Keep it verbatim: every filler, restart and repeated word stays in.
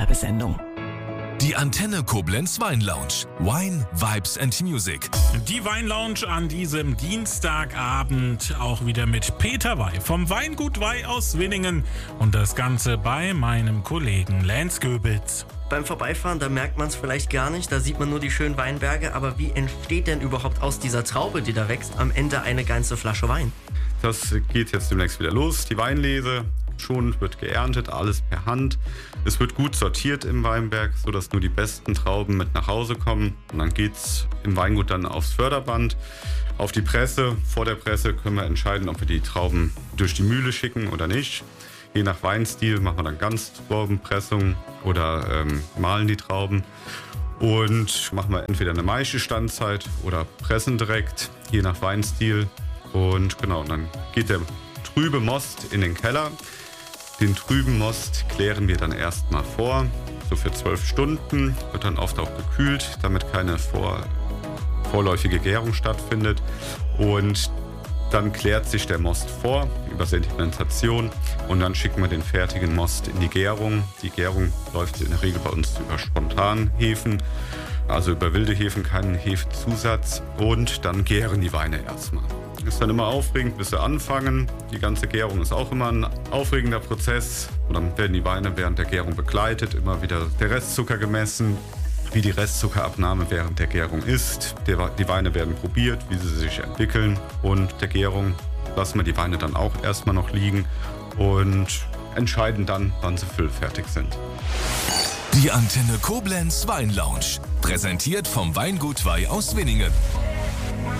Werbesendung. Die Antenne Koblenz Wein Lounge. Wine, Vibes and Music. Die Wein Lounge an diesem Dienstagabend auch wieder mit Peter Wey vom Weingut Wey aus Winningen und das Ganze bei meinem Kollegen Lance Göbitz. Beim Vorbeifahren, da merkt man es vielleicht gar nicht, da sieht man nur die schönen Weinberge, aber wie entsteht denn überhaupt aus dieser Traube, die da wächst, am Ende eine ganze Flasche Wein? Das geht jetzt demnächst wieder los, die Weinlese. Schon wird geerntet, alles per Hand. Es wird gut sortiert im Weinberg, sodass nur die besten Trauben mit nach Hause kommen. Und dann geht's im Weingut dann aufs Förderband, auf die Presse. Vor der Presse können wir entscheiden, ob wir die Trauben durch die Mühle schicken oder nicht. Je nach Weinstil machen wir dann Ganztraubenpressung oder ähm, mahlen die Trauben. Und machen wir entweder eine Maische-Standzeit oder pressen direkt, je nach Weinstil. Und genau, und dann geht der trübe Most in den Keller. Den trüben Most klären wir dann erstmal vor, so für zwölf Stunden, wird dann oft auch gekühlt, damit keine vor, vorläufige Gärung stattfindet. Und dann klärt sich der Most vor über Sedimentation und dann schicken wir den fertigen Most in die Gärung. Die Gärung läuft in der Regel bei uns über Spontanhefen, also über wilde Hefen, keinen Hefezusatz, und dann gären die Weine erstmal. Ist dann immer aufregend, bis sie anfangen. Die ganze Gärung ist auch immer ein aufregender Prozess. Und dann werden die Weine während der Gärung begleitet, immer wieder der Restzucker gemessen, wie die Restzuckerabnahme während der Gärung ist. Die Weine werden probiert, wie sie sich entwickeln. Und der Gärung lassen wir die Weine dann auch erstmal noch liegen und entscheiden dann, wann sie füllfertig sind. Die Antenne Koblenz Wein Lounge. Präsentiert vom Weingut Wey aus Winningen.